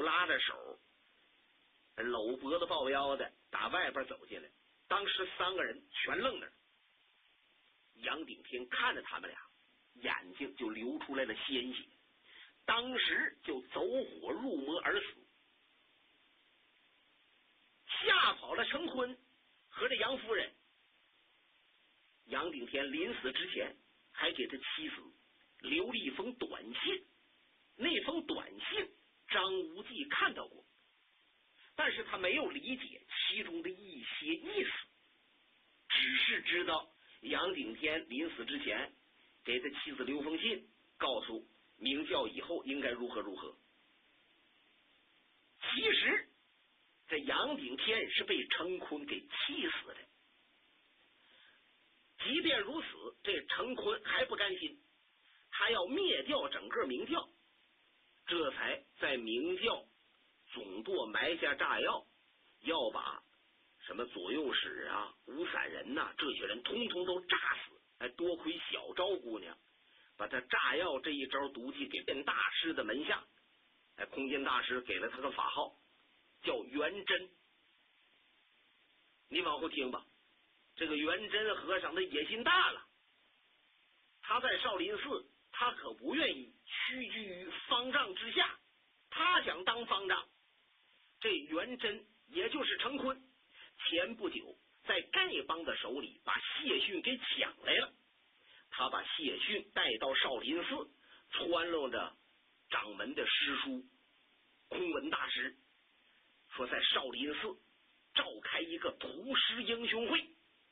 拉着手，搂脖子抱腰的打外边走进来。当时3个人全愣那儿，杨顶天看着他们俩，眼睛就流出来了鲜血，当时就走火入魔而死。吓跑了程坤和这杨夫人。杨顶天临死之前还给他妻子留了一封短信，那封短信张无忌看到过，但是他没有理解其中的一些意思，只是知道杨顶天临死之前给他妻子留封信，告诉明教以后应该如何如何。其实这杨顶天是被程坤给气死的。即便如此，这程坤还不甘心，他要灭掉整个明教，这才在明教总舵埋下炸药，要把什么左右使啊、吴散人呐、这些人通通都炸死。多亏小昭姑娘把他炸药这一招毒计给变大师的门下，空间大师给了他个法号叫元真。你往后听吧，这个元真和尚的野心大了，他在少林寺他可不愿意屈居于方丈之下，他想当方丈。这元真也就是程坤，前不久在丐帮的手里把谢逊给抢来了，他把谢逊带到少林寺，穿落着掌门的师叔空文大师，说在少林寺召开一个屠师英雄会，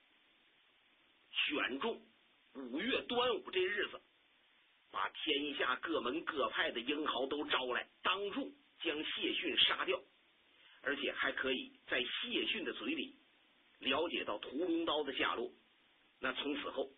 选中5月端午这日子，把天下各门各派的英豪都招来，当众将谢逊杀掉，而且还可以在谢逊的嘴里了解到屠龙刀的下落。那从此后